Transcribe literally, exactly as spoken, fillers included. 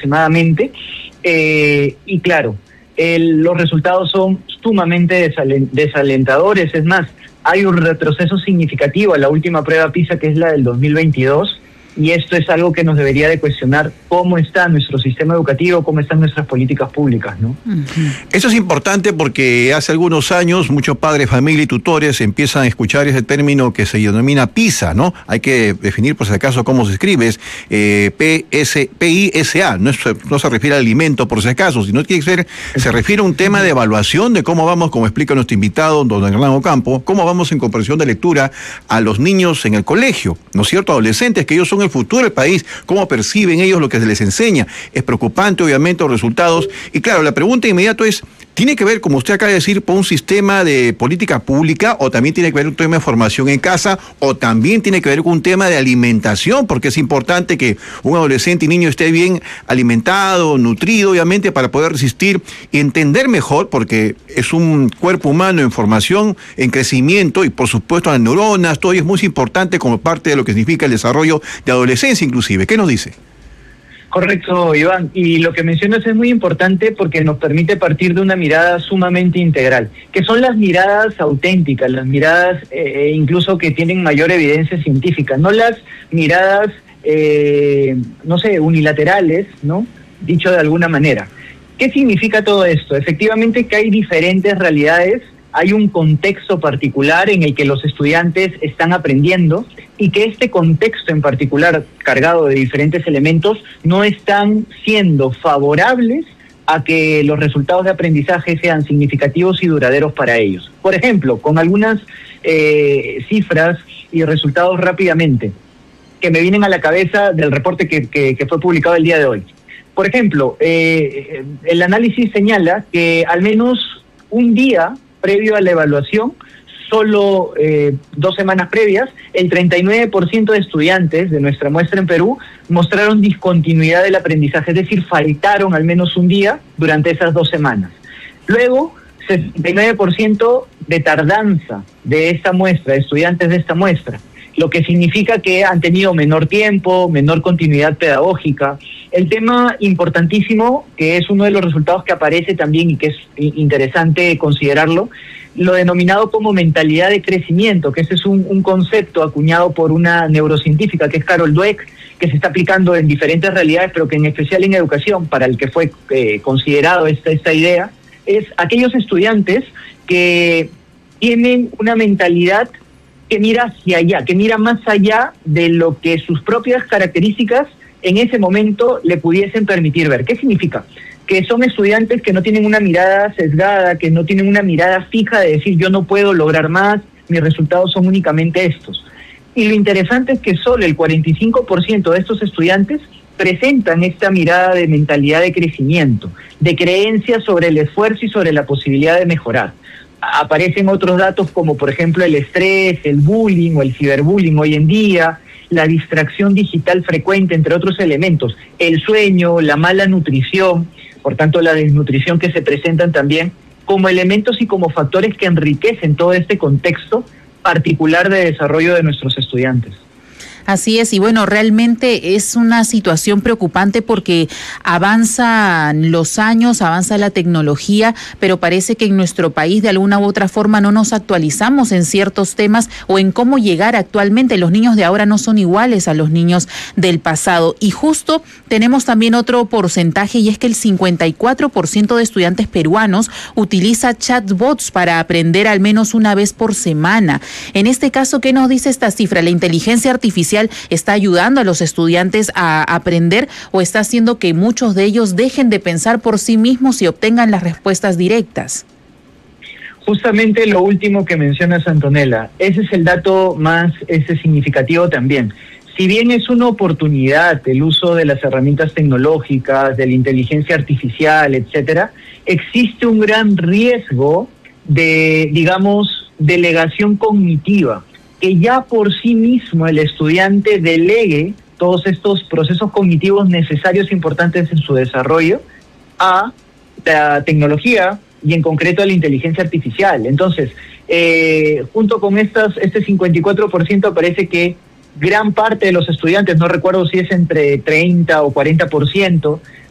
aproximadamente, eh, y claro, el, los resultados son sumamente desalen, desalentadores. Es más, hay un retroceso significativo a la última prueba PISA, que es la del dos mil veintidós, y esto es algo que nos debería de cuestionar cómo está nuestro sistema educativo, cómo están nuestras políticas públicas, ¿no? Eso es importante porque hace algunos años muchos padres, familia y tutores empiezan a escuchar ese término que se denomina PISA, ¿no? Hay que definir por si acaso cómo se escribe, es eh, P I S A, no, es, no se refiere al alimento por si acaso, sino que ser, se refiere a un tema de evaluación de cómo vamos, como explica nuestro invitado, don Hernán Ocampo, cómo vamos en comprensión de lectura a los niños en el colegio, ¿no es cierto? Adolescentes, que ellos son el futuro del país, cómo perciben ellos lo que se les enseña. Es preocupante, obviamente, los resultados. Y claro, la pregunta inmediata es, ¿tiene que ver, como usted acaba de decir, por un sistema de política pública, o también tiene que ver un tema de formación en casa, o también tiene que ver con un tema de alimentación? Porque es importante que un adolescente y niño esté bien alimentado, nutrido, obviamente, para poder resistir y entender mejor, porque es un cuerpo humano en formación, en crecimiento, y por supuesto las neuronas, todo es muy importante como parte de lo que significa el desarrollo de adolescencia inclusive. ¿Qué nos dice? Correcto, Iván. Y lo que mencionas es muy importante porque nos permite partir de una mirada sumamente integral, que son las miradas auténticas, las miradas eh, incluso que tienen mayor evidencia científica, no las miradas, eh, no sé, unilaterales, ¿no? Dicho de alguna manera. ¿Qué significa todo esto? Efectivamente que hay diferentes realidades, hay un contexto particular en el que los estudiantes están aprendiendo y que este contexto en particular, cargado de diferentes elementos, no están siendo favorables a que los resultados de aprendizaje sean significativos y duraderos para ellos. Por ejemplo, con algunas eh, cifras y resultados rápidamente que me vienen a la cabeza del reporte que, que, que fue publicado el día de hoy. Por ejemplo, eh, el análisis señala que al menos un día previo a la evaluación, solo eh, dos semanas previas, el treinta y nueve por ciento de estudiantes de nuestra muestra en Perú mostraron discontinuidad del aprendizaje, es decir, faltaron al menos un día durante esas dos semanas. Luego, sesenta y nueve por ciento de tardanza de esta muestra, de estudiantes de esta muestra, lo que significa que han tenido menor tiempo, menor continuidad pedagógica. El tema importantísimo, que es uno de los resultados que aparece también y que es interesante considerarlo, lo denominado como mentalidad de crecimiento, que ese es un, un concepto acuñado por una neurocientífica que es Carol Dweck, que se está aplicando en diferentes realidades, pero que en especial en educación, para el que fue eh, considerado esta, esta idea, es aquellos estudiantes que tienen una mentalidad que mira hacia allá, que mira más allá de lo que sus propias características en ese momento le pudiesen permitir ver. ¿Qué significa? Que son estudiantes que no tienen una mirada sesgada, que no tienen una mirada fija de decir yo no puedo lograr más, mis resultados son únicamente estos. Y lo interesante es que solo el cuarenta y cinco por ciento de estos estudiantes presentan esta mirada de mentalidad de crecimiento, de creencia sobre el esfuerzo y sobre la posibilidad de mejorar. Aparecen otros datos como por ejemplo el estrés, el bullying o el ciberbullying hoy en día, la distracción digital frecuente, entre otros elementos, el sueño, la mala nutrición, por tanto la desnutrición que se presentan también como elementos y como factores que enriquecen todo este contexto particular de desarrollo de nuestros estudiantes. Así es, y bueno, realmente es una situación preocupante porque avanzan los años, avanza la tecnología, pero parece que en nuestro país de alguna u otra forma no nos actualizamos en ciertos temas o en cómo llegar actualmente. Los niños de ahora no son iguales a los niños del pasado. Y justo tenemos también otro porcentaje, y es que el cincuenta y cuatro por ciento de estudiantes peruanos utiliza chatbots para aprender al menos una vez por semana. En este caso, ¿qué nos dice esta cifra? ¿La inteligencia artificial está ayudando a los estudiantes a aprender o está haciendo que muchos de ellos dejen de pensar por sí mismos y obtengan las respuestas directas? Justamente lo último que mencionas, Antonella, ese es el dato más ese significativo también. Si bien es una oportunidad el uso de las herramientas tecnológicas, de la inteligencia artificial, etcétera, existe un gran riesgo de, digamos, delegación cognitiva, que ya por sí mismo el estudiante delegue todos estos procesos cognitivos necesarios e importantes en su desarrollo a la tecnología y en concreto a la inteligencia artificial. Entonces, eh, junto con estas, este cincuenta y cuatro por ciento parece que gran parte de los estudiantes, no recuerdo si es entre treinta o cuarenta por ciento,